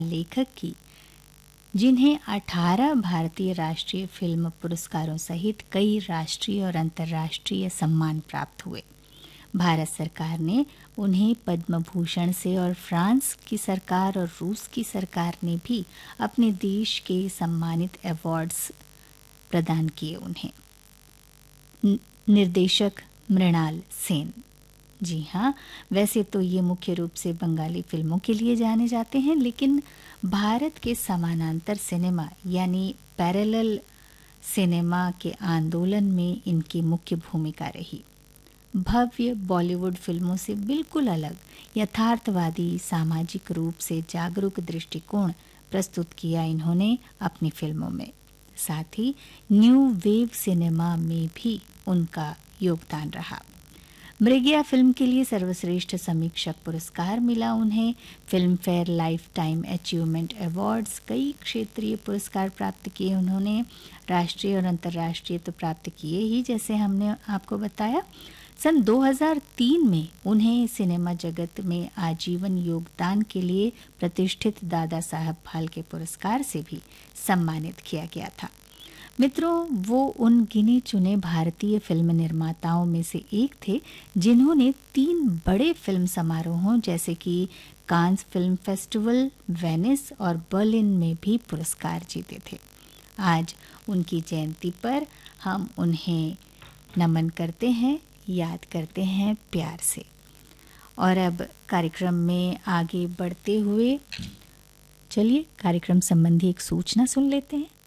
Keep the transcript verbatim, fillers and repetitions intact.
लेखक की, जिन्हें अठारह भारतीय राष्ट्रीय फिल्म पुरस्कारों सहित कई राष्ट्रीय और अंतर्राष्ट्रीय सम्मान प्राप्त हुए। भारत सरकार ने उन्हें पद्म भूषण से और फ्रांस की सरकार और रूस की सरकार ने भी अपने देश के सम्मानित अवार्ड्स प्रदान किए उन्हें। निर्देशक मृणाल सेन, जी हाँ, वैसे तो ये मुख्य रूप से बंगाली फिल्मों के लिए जाने जाते हैं, लेकिन भारत के समानांतर सिनेमा यानी पैरेलल सिनेमा के आंदोलन में इनकी मुख्य भूमिका रही। भव्य बॉलीवुड फिल्मों से बिल्कुल अलग यथार्थवादी, सामाजिक रूप से जागरूक दृष्टिकोण प्रस्तुत किया इन्होंने अपनी फिल्मों में। साथ ही न्यू वेव सिनेमा में भी उनका योगदान रहा। मृगया फिल्म के लिए सर्वश्रेष्ठ समीक्षक पुरस्कार मिला उन्हें। Film fair life time achievement awards, कई क्षेत्रीय पुरस्कार प्राप्त किए उन्होंने। राष्ट्रीय और अंतर्राष्ट्रीय तो प्राप्त किए ही, जैसे हमने आपको बताया। सन दो हज़ार तीन में उन्हें सिनेमा जगत में आजीवन योगदान के लिए प्रतिष्ठित दादा साहब फाल्के पुरस्कार से भी सम्मानित किया गया था। मित्रों, वो उन गिने चुने भारतीय फिल्म निर्माताओं में से एक थे जिन्होंने तीन बड़े फिल्म समारोहों जैसे कि कांस फिल्म फेस्टिवल, वेनिस और बर्लिन में भी पुरस्कार जीते थे। आज उनकी जयंती पर हम उन्हें नमन करते हैं, याद करते हैं प्यार से। और अब कार्यक्रम में आगे बढ़ते हुए चलिए कार्यक्रम संबंधी एक सूचना सुन लेते हैं।